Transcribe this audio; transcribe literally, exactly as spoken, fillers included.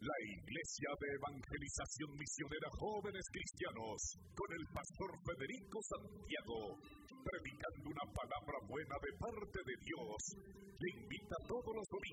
La Iglesia de Evangelización Misionera Jóvenes Cristianos, con el pastor Federico Santiago, predicando una palabra buena de parte de Dios, le invita todos los domingos